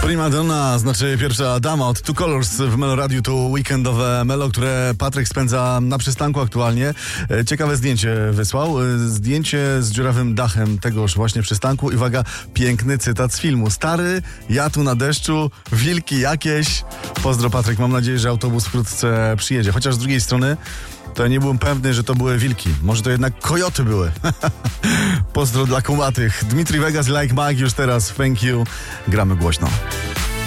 Prima donna, znaczy pierwsza dama od Two Colors w Meloradiu. To weekendowe melo, które Patryk spędza na przystanku aktualnie. Ciekawe zdjęcie wysłał. Zdjęcie z dziurawym dachem tegoż właśnie przystanku. I uwaga, piękny cytat z filmu. Stary, ja tu na deszczu, wilki jakieś. Pozdro, Patryk, mam nadzieję, że autobus wkrótce przyjedzie. Chociaż z drugiej strony to ja nie byłem pewny, że to były wilki. Może to jednak kojoty były. Pozdro dla kumatych. Dmitri Vegas, Like Mike już teraz. Thank you. Gramy głośno.